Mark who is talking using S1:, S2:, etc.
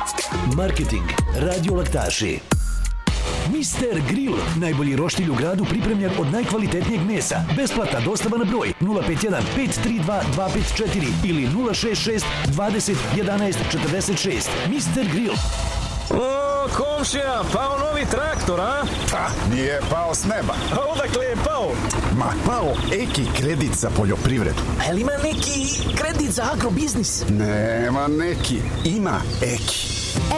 S1: Marketing, radio laktaši. Mister Grill, najbolji roštilj u gradu pripremljen od najkvalitetnijeg mesa. Besplatna dostava na broj 051 532 254 ili 066 20 11 46. Mister Grill.
S2: O, komšija, pao novi traktor, a?
S3: Nije pao s neba.
S2: A odakle je pao?
S3: Ma, pao Eki kredit za poljoprivredu.
S4: A li ima neki kredit za agrobiznis?
S3: Nema neki, ima Eki.